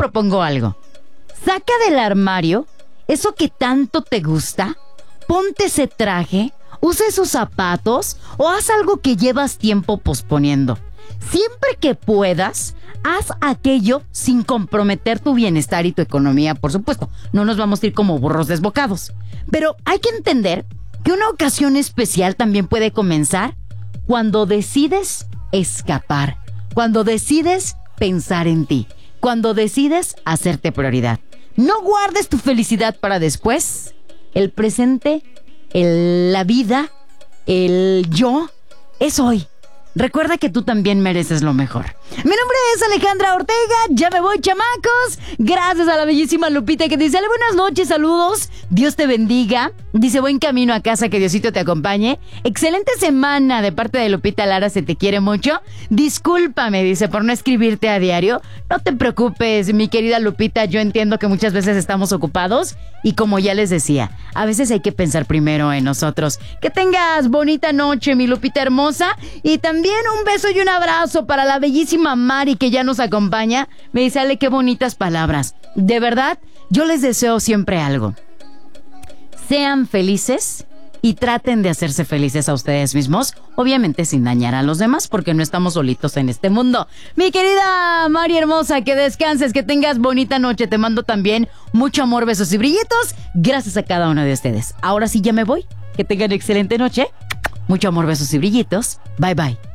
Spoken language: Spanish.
propongo algo. Saca del armario eso que tanto te gusta, ponte ese traje, usa esos zapatos o haz algo que llevas tiempo posponiendo. Siempre que puedas, haz aquello sin comprometer tu bienestar y tu economía, por supuesto. No nos vamos a ir como burros desbocados. Pero hay que entender que una ocasión especial también puede comenzar cuando decides escapar, cuando decides pensar en ti, cuando decides hacerte prioridad. No guardes tu felicidad para después. El presente, la vida, el yo, es hoy. Recuerda que tú también mereces lo mejor. Mi nombre es Alejandra Ortega. Ya me voy, chamacos. Gracias a la bellísima Lupita que dice: buenas noches, saludos. Dios te bendiga. Dice: buen camino a casa, que Diosito te acompañe. Excelente semana de parte de Lupita Lara, se te quiere mucho. Discúlpame, dice, por no escribirte a diario. No te preocupes, mi querida Lupita. Yo entiendo que muchas veces estamos ocupados. Y como ya les decía, a veces hay que pensar primero en nosotros. Que tengas bonita noche, mi Lupita hermosa. Y también un beso y un abrazo para la bellísima Mari, que ya nos acompaña. Me dice: Ale, qué bonitas palabras. De verdad, yo les deseo siempre algo. Sean felices y traten de hacerse felices a ustedes mismos, obviamente sin dañar a los demás, porque no estamos solitos en este mundo. Mi querida Mari hermosa, que descanses, que tengas bonita noche. Te mando también mucho amor, besos y brillitos. Gracias a cada uno de ustedes. Ahora sí ya me voy. Que tengan excelente noche. Mucho amor, besos y brillitos. Bye bye.